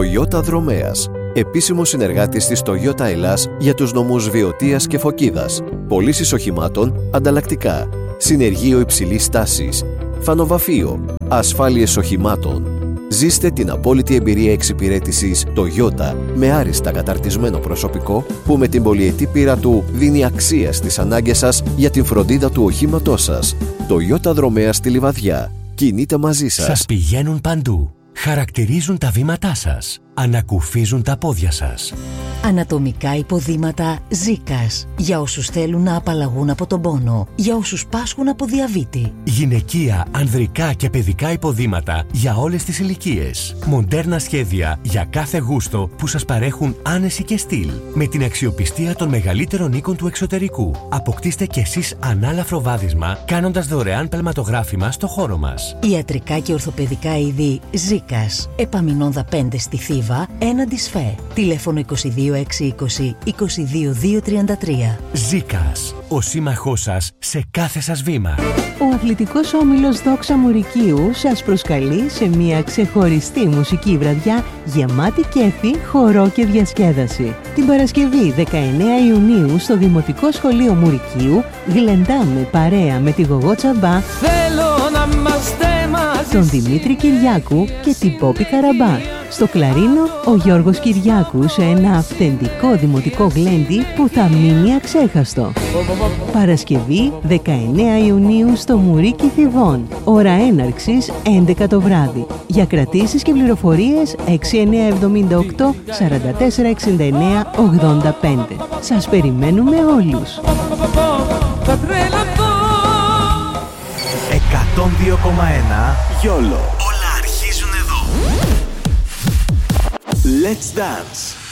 Toyota Δρομέας. Επίσημος συνεργάτης της Toyota Ελλάς για τους νομούς Βιωτίας και Φωκίδας. Πωλήσεις οχημάτων, ανταλλακτικά. Συνεργείο υψηλής τάσης. Φανοβαφείο. Ασφάλειες οχημάτων. Ζήστε την απόλυτη εμπειρία εξυπηρέτησης Toyota με άριστα καταρτισμένο προσωπικό που με την πολυετή πείρα του δίνει αξία στις ανάγκες σας για την φροντίδα του οχήματός σας. Toyota Δρομέας στη Λιβαδιά. Κινείται μαζί σας. Σας πηγαίνουν παντού. Χαρακτηρίζουν τα βήματά σας. Ανακουφίζουν τα πόδια σας. Ανατομικά υποδήματα Ζίκας. Για όσους θέλουν να απαλλαγούν από τον πόνο. Για όσους πάσχουν από διαβήτη. Γυναικεία, ανδρικά και παιδικά υποδήματα για όλες τις ηλικίες. Μοντέρνα σχέδια για κάθε γούστο που σας παρέχουν άνεση και στυλ. Με την αξιοπιστία των μεγαλύτερων οίκων του εξωτερικού. Αποκτήστε κι εσείς ανάλαφρο βάδισμα κάνοντας δωρεάν πελματογράφημα στο χώρο μας. Ιατρικά και ορθοπαιδικά είδη Ζίκας. Επαμινόνδα 5 στη Θήβα, έναντι ΣΦΕ. Τηλέφωνο 22620 22233. Ζίκας, ο σύμμαχός σας σε κάθε σας βήμα. Ο αθλητικός όμιλος Δόξα Μουρικίου σας προσκαλεί σε μια ξεχωριστή μουσική βραδιά γεμάτη κέφι, χορό και διασκέδαση. Την Παρασκευή 19 Ιουνίου στο Δημοτικό Σχολείο Μουρικίου γλεντάμε παρέα με τη Γογό Τσαμπά, τον Δημήτρη Κυριάκου και την Πόπη Καραμπά. Στο κλαρίνο ο Γιώργος Κυριάκου σε ένα αυθεντικό δημοτικό γλέντι που θα μείνει αξέχαστο. Παρασκευή 19 Ιουνίου στο Μουρίκι Θηβών. Ώρα έναρξης 11 το βράδυ. Για κρατήσεις και πληροφορίες 6978 4469 85. Σας περιμένουμε όλους. 102,1 Γιόλο. Όλα αρχίζουν εδώ. Let's dance.